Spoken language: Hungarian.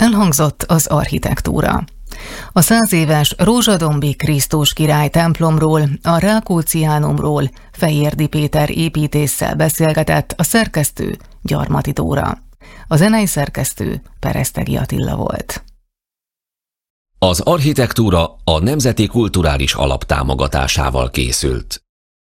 Elhangzott az architektúra. A 100 éves Rózsadombi Krisztus király templomról, a Rákócziánumról Fejérdi Péter építésszel beszélgetett a szerkesztő, Gyarmati Dóra. A zenei szerkesztő Peresztegi Attila volt. Az architektúra a Nemzeti Kulturális Alap támogatásával készült.